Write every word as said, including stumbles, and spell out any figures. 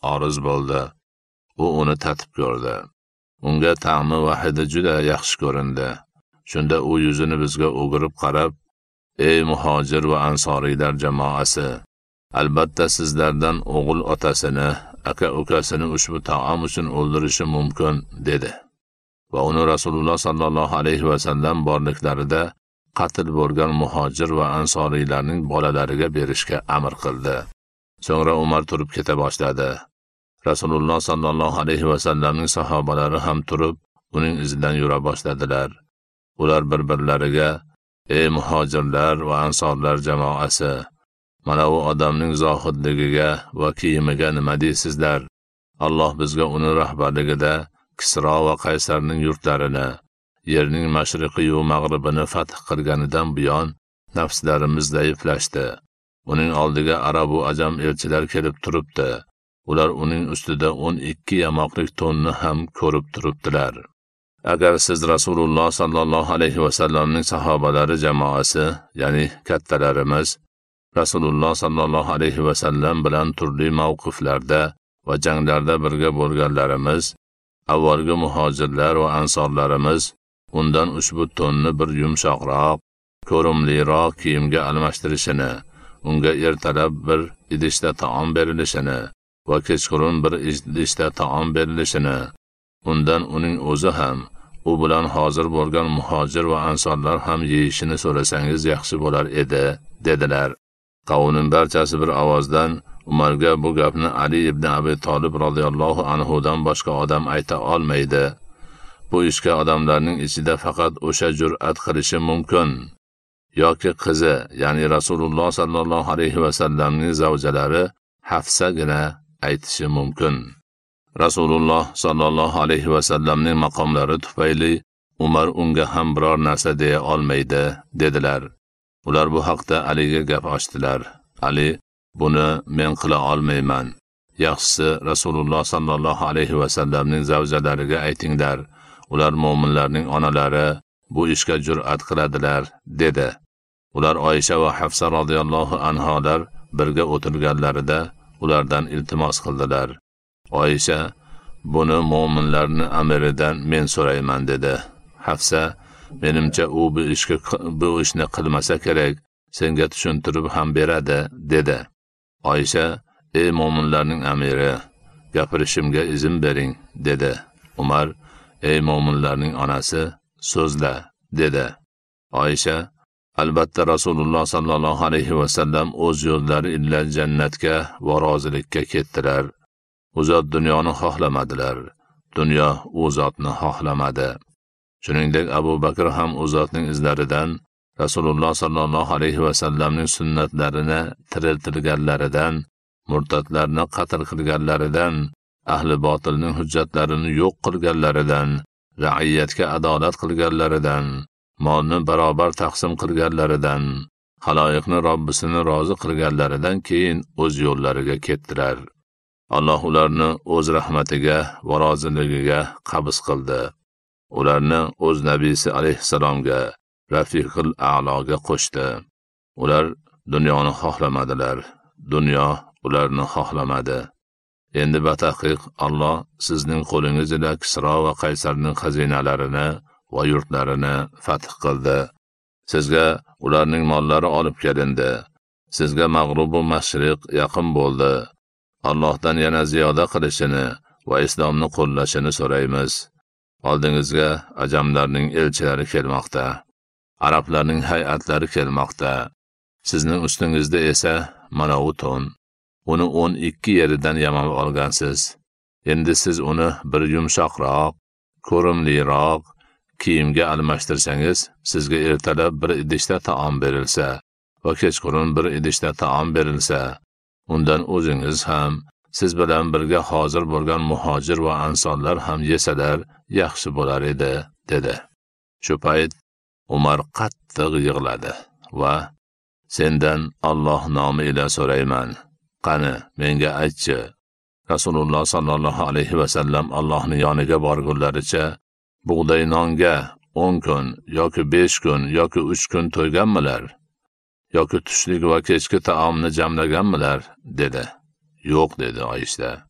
oriz bo'ldi. U uni tatib ko'rdi. Unga ta'mi va hidi juda yaxshi ko'rindi. Shunda u yuzini bizga o'girib qarab, "Ey muhojir va ansoriylar jamoasi, albatta sizlardan o'g'il otasini, aka ukasini ushbu taom uchun o'ldirishi mumkin", dedi. Va uni Rasululloh sallallohu alayhi va sallam borliklarida qatl bo'lgan muhojir va ansoriylarning bolalariga berishga amr qildi. So'ngra Umar turib keta boshladi. Rasululloh sallallohu alayhi va sallamning sahobalari ham turib, uning izidan yura boshladilar. Ular bir-birlariga, "Ey muhojirlar va ansorlar jamoasi, mana bu odamning zohidligiga va kiyimiga nima deysizlar? Alloh bizga uni rahbarligida Kisro va Qaysarning yurtlarini, yerning mashriqi va mag'ribini fath qilganidan buyon nafslarimiz zaiflashdi. Uning oldiga arab va ajam elchilar kelib turibdi. Ular uning ustida o'n ikki yamoqlik to'nni ham ko'rib turibdilar. Agar siz Rasululloh sallallohu alayhi va sallamning sahobalari jamoasi, ya'ni kattalarimiz, Rasululloh sallallohu alayhi va sallam bilan turli mavqiflarda va janglarda birga bo'lganlarimiz, avvalgi muhojirlar va ansorlarimiz undan ushbu to'nni bir yumshoqroq, ko'rimliroq kiyimga almashtirishini, unga ertalab bir idishda taom berilishini va kechqurun bir idishda taom berilishini, undan uning o'zi ham, u bilan hozir bo'lgan muhojir va ansorlar ham yeyishini so'rasangiz yaxshi bo'lar edi, dedilar. Qavmning barchasi bir ovozdan Umarga bu gapni Ali ibn Abi Talib radhiyallohu anhu dan boshqa odam ayta olmaydi. Bu ishga odamlarning ichida faqat o'sha jur'at qilishi mumkin. Yoki qizi, ya'ni Rasululloh sallallohu alayhi va sallamning zavjalari Hafsagina aytishi mumkin. Rasululloh sallallohu alayhi va sallamning maqomlari tufayli Umar unga ham biror narsa deya olmaydi, dedilar. Ular bu haqda Aliga gap ochdilar. Ali, buni men qila olmayman. Yaxshisi Rasululloh sallallohu alayhi va sallamning zavjalariga aytinglar. Ular mu'minlarning onalari, bu ishga jur'at qiladilar, dedi. Ular Oysha va Hafsa radhiyallohu anholar birga o'tirganlarida ulardan iltimos qildilar. Oysha, buni mu'minlarning amiridan men so'rayman, dedi. Hafsa, menimcha u bu ishga bu ishni qilmasa kerak, senga tushuntirib ham beradi, dedi. Oysha, ey mu'minlarning amiri, gapirishimga izn bering, dedi. Umar, ey mu'minlarning onasi, so'zla, dedi. Oysha, albatta Rasululloh sallallohu alayhi va sallam o'z yo'llari illa jannatga va rozilikka ketdilar. U zot dunyoni xohlamadilar. Dunyo u zotni xohlamadi. Shuningdek Abu Bakr ham u zotning izlaridan, Rasululloh sallallohu alayhi va sallamning sunnatlarini tiriltirganlaridan, murtadlarni qatl qilganlaridan, ahli botilning hujjatlarini yo'q qilganlaridan, ra'iyatga adolat qilganlaridan, molni barobar taqsim qilganlaridan, xaloyiqni Robbisini rozi qilganlaridan keyin o'z yo'llariga ketdilar. Alloh ularni o'z rahmatiga va roziligiga qabz qildi. Ularni o'z nabiysi alayhissalomga, Rafiqul A'loga qo'shdi. Ular dunyoni xohlamadilar. Dunyo ularni xohlamadi. Endi batahqiq Alloh sizning qo'lingiz ila Kisro va Qaysarning xazinalarini va yurtlarini fath qildi. Sizga ularning mollari olib kelindi. Sizga mag'rub va mashriq yaqin bo'ldi. Allohdan yana ziyoda qilishini va islomni qo'llashini so'raymiz. Oldingizga ajamlarning elchilari kelmoqda. Arablarning hay'atlari kelmoqda. Sizning ustingizda esa mana u to'n. Uni o'n ikki yeridan yamab olgansiz. Endi siz uni bir yumshoqroq, ko'rimliroq kiyimga almashtirsangiz, sizga ertalab bir idishda taom berilsa va kechqurun bir idishda taom berilsa, undan o'zingiz ham, siz bilan birga hozir bo'lgan muhojir va ansorlar ham yesalar yaxshi bo'lar edi, dedi. Shu payt Umar qattiq yig'ladi va sendan Alloh nomi ila so'rayman. Qani, menga aytchi. Rasululloh sallallohu alayhi va sallam Allohning yoniga borgunlaricha bug'doy nonga o'n kun yoki besh kun yoki uch kun to'yganmilar? Yoki tushlik va kechki taomni jamlaganmilar, dedi. Yo'q, dedi Oysha.